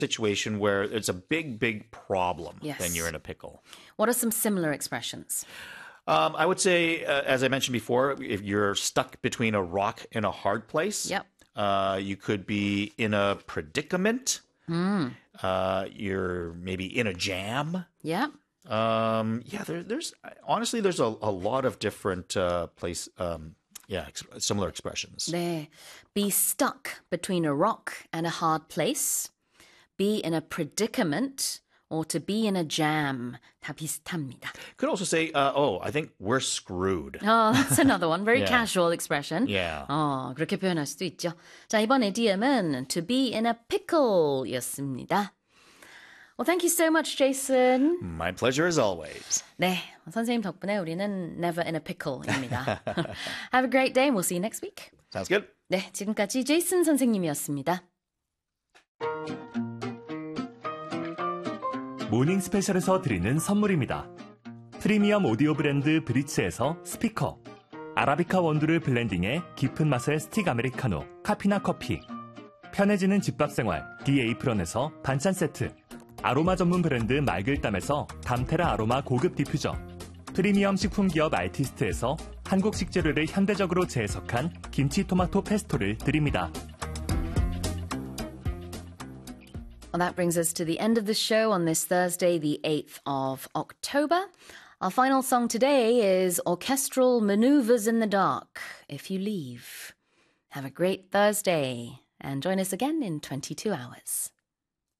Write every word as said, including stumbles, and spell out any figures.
situation where it's a big, big problem, Yes. then you're in a pickle. What are some similar expressions? Um, I would say, uh, as I mentioned before, if you're stuck between a rock and a hard place, Yep. uh, you could be in a predicament. Mm. Uh, you're maybe in a jam. Yeah. Um, yeah, there, there's honestly there's a, a lot of different uh, place, um, yeah, ex- similar expressions. 네. Be stuck between a rock and a hard place. Be in a predicament. Or to be in a jam. 다 비슷합니다. Could also say, uh, oh, I think we're screwed. Oh, that's another one. Very Yeah. casual expression. Yeah. 어, 그렇게 표현할 수도 있죠. 자, 이번 이디엄은 to be in a pickle 였습니다. Well, thank you so much, Jason. My pleasure as always. 네, 선생님 덕분에 우리는 never in a pickle입니다. Have a great day and we'll see you next week. Sounds good. 네, 지금까지 제이슨 선생님이었습니다. 모닝 스페셜에서 드리는 선물입니다. 프리미엄 오디오 브랜드 브리츠에서 스피커, 아라비카 원두를 블렌딩해 깊은 맛의 스틱 아메리카노, 카피나 커피, 편해지는 집밥 생활 디에이프런에서 반찬 세트, 아로마 전문 브랜드 말글담에서 담테라 아로마 고급 디퓨저, 프리미엄 식품 기업 알티스트에서 한국 식재료를 현대적으로 재해석한 김치 토마토 페스토를 드립니다. Well, that brings us to the end of the show on this Thursday, the eighth of October. Our final song today is Orchestral Maneuvers in the Dark, If You Leave. Have a great Thursday and join us again in twenty-two hours.